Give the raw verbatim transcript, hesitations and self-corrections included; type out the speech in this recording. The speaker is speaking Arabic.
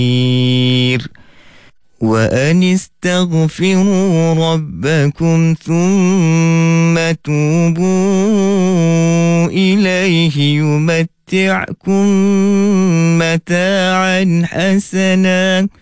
وأن استغفروا ربكم ثم توبوا إليه يمتعكم متاعا حسنا